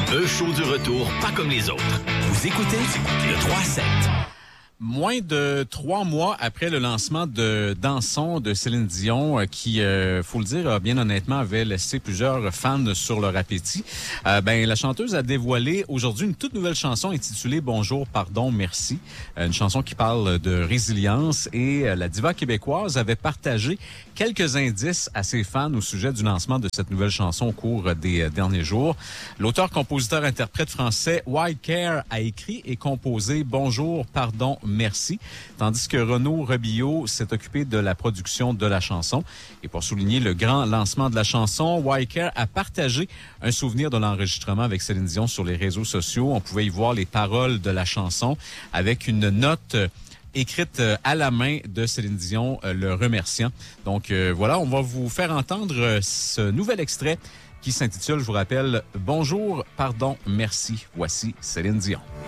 Un show du retour pas comme les autres. Vous écoutez le 3-7. Moins de 3 mois après le lancement de Danson de Céline Dion, qui, faut le dire, bien honnêtement, avait laissé plusieurs fans sur leur appétit, la chanteuse a dévoilé aujourd'hui une toute nouvelle chanson intitulée Bonjour, pardon, merci. Une chanson qui parle de résilience et la diva québécoise avait partagé quelques indices à ses fans au sujet du lancement de cette nouvelle chanson au cours des derniers jours. L'auteur, compositeur, interprète français White Care a écrit et composé Bonjour, pardon, merci, tandis que Renaud Rebillot s'est occupé de la production de la chanson. Et pour souligner le grand lancement de la chanson, Wycare a partagé un souvenir de l'enregistrement avec Céline Dion sur les réseaux sociaux. On pouvait y voir les paroles de la chanson avec une note écrite à la main de Céline Dion, le remerciant. Donc voilà, on va vous faire entendre ce nouvel extrait qui s'intitule, je vous rappelle, Bonjour, pardon, merci. Voici Céline Dion.